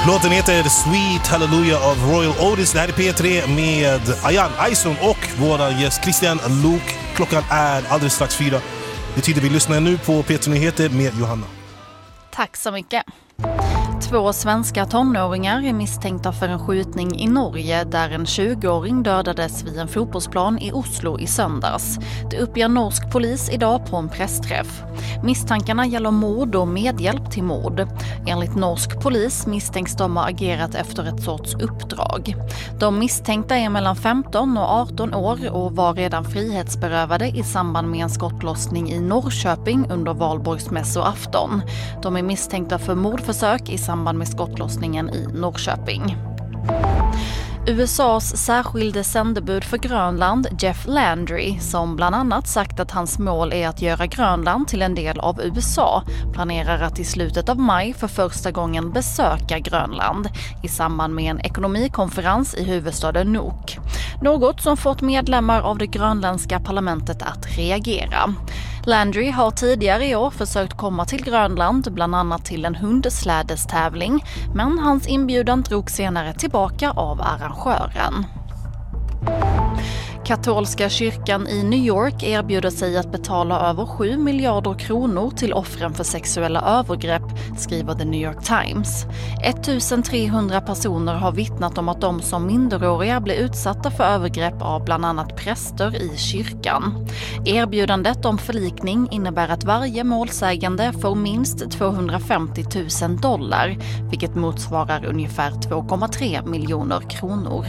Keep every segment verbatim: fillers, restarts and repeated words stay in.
Låten heter Sweet Hallelujah av Royal Otis. Det här är P tre med Ayan Aison och våran gäst Christian Luuk. Klockan är alldeles strax fyra. Det betyder vi lyssnar nu på P tre Nyheter med Johanna. Tack så mycket. Två svenska tonåringar är misstänkta för en skjutning i Norge där en tjugoåring dödades vid en fotbollsplan i Oslo i söndags. Det uppger norsk polis idag på en pressträff. Misstankarna gäller mord och medhjälp till mord. Enligt norsk polis misstänks de ha agerat efter ett sorts uppdrag. De misstänkta är mellan femton och arton år och var redan frihetsberövade i samband med en skottlossning i Norrköping under valborgsmässoafton. De är misstänkta för mordförsök i samband med skottlossningen i Norrköping. U S A:s särskilde sändebud för Grönland, Jeff Landry, som bland annat sagt att hans mål är att göra Grönland till en del av U S A, planerar att i slutet av maj för första gången besöka Grönland i samband med en ekonomikonferens i huvudstaden Nuuk. Något som fått medlemmar av det grönländska parlamentet att reagera. Landry har tidigare i år försökt komma till Grönland, bland annat till en hundslädestävling, men hans inbjudan drog senare tillbaka av arrangören. Katolska kyrkan i New York erbjuder sig att betala över sju miljarder kronor till offren för sexuella övergrepp, skriver The New York Times. ettusentrehundra personer har vittnat om att de som minderåriga blir utsatta för övergrepp av bland annat präster i kyrkan. Erbjudandet om förlikning innebär att varje målsägande får minst tvåhundrafemtio tusen dollar, vilket motsvarar ungefär två komma tre miljoner kronor.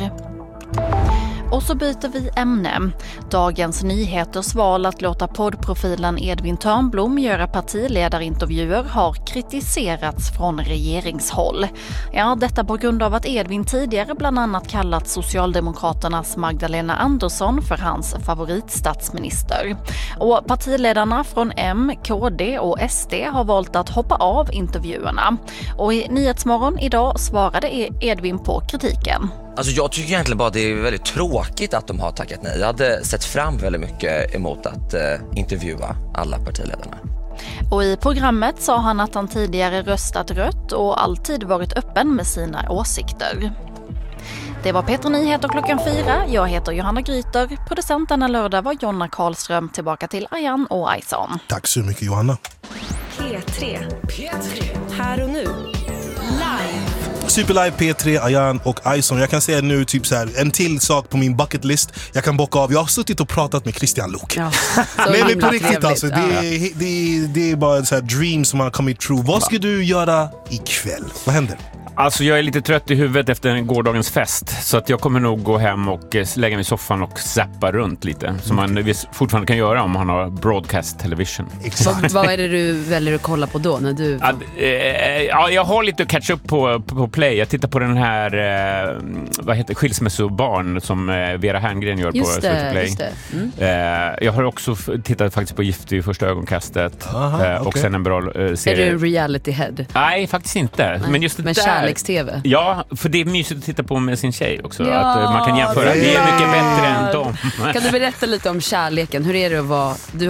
Och så byter vi ämne. Dagens Nyheters val att låta poddprofilen Edvin Törnblom göra partiledarintervjuer har kritiserats från regeringshåll. Ja, detta på grund av att Edvin tidigare bland annat kallat Socialdemokraternas Magdalena Andersson för hans favoritstatsminister. Och partiledarna från M, K D och S D har valt att hoppa av intervjuerna. Och i Nyhetsmorgon idag svarade Edvin på kritiken. Alltså jag tycker egentligen bara att det är väldigt tråkigt att de har tackat nej. Jag hade sett fram väldigt mycket emot att eh, intervjua alla partiledarna. Och i programmet sa han att han tidigare röstat rött och alltid varit öppen med sina åsikter. Det var P tre Nyheter klockan fyra. Jag heter Johanna Gryter. Producenten lördag var Jonna Karlström. Tillbaka till Ayan och Aison. Tack så mycket Johanna. P tre. P tre. Här och nu. Live. Superlive P tre, Ayan och Aison. Jag kan säga nu typ så här, en till sak på min bucket list. Jag kan bocka av. Jag har suttit och pratat med Christian Luuk. Ja, Nej men på riktigt trevligt. alltså. Det är, det, är, det är bara en så här dream som har kommit true. Vad ska du göra ikväll? Vad händer? Alltså jag är lite trött i huvudet efter gårdagens fest. Så att jag kommer nog gå hem och lägga mig i soffan och zappa runt lite. Som man fortfarande kan göra om man har broadcast television. Vad, vad är det du väljer att kolla på då? När du... ja, eh, ja, jag har lite att catch up på, på, på Play. Jag tittar på den här eh, vad heter Skilsmässobarn som eh, Vera Herngren gör just på det, Play. Just det. Mm. Eh, jag har också f- tittat faktiskt på Gift i första ögonkastet. Aha, eh, och okay. sen en bra eh, serie. Är du reality head? Nej, faktiskt inte. Nej. Men just det Men där... kärleks-tv? Ja, för det är mysigt att titta på med sin tjej också. Ja, att uh, man kan jämföra. Det är mycket bättre än dem. Kan du berätta lite om kärleken? Hur är det att vara... Du